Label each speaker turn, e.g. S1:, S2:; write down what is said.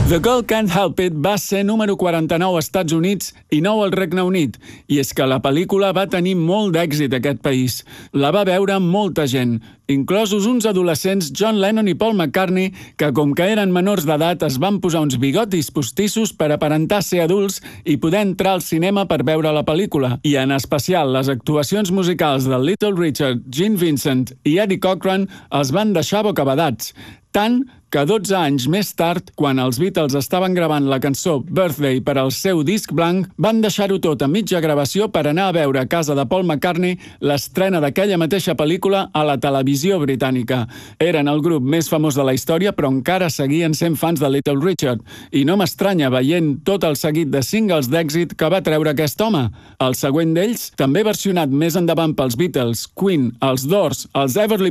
S1: The Girl Can't Help It va ser número 49 als Estats Units i 9 al Regne Unit, i és que la pel·lícula va tenir molt d'èxit a aquest país. La va veure molta gent, inclosos uns adolescents John Lennon i Paul McCartney, que com que eren menors d'edat es van posar uns bigotis postissos per aparentar ser adults i poder entrar al cinema per veure la pel·lícula. I en especial les actuacions musicals de Little Richard, Gene Vincent i Eddie Cochran els van deixar bocabadats. Tant que 12 anys més tard, quan els Beatles estaven gravant la cançó Birthday per al seu disc blanc, van deixar-ho tot a mitja gravació per anar a veure a casa de Paul McCartney l'estrena d'aquella mateixa pel·lícula a la televisió britànica. Eren el grup més famós de la història, però encara seguien sent fans de Little Richard, i no m'estranya veient tot el seguit de singles d'èxit que va treure aquest home. El següent d'ells, també versionat més endavant pels Beatles, Queen, els Doors, els Everly